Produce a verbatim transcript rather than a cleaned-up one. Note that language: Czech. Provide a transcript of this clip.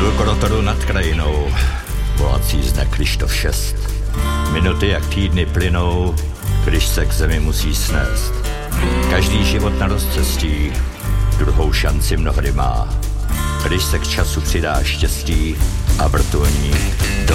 Byl Korotoru nad krajinou, volací zne Krištof šest. Minuty jak týdny plynou, když se k zemi musí snést. Každý život na rozcestí druhou šanci mnohdy má. Když se k času přidá štěstí a vrtulník do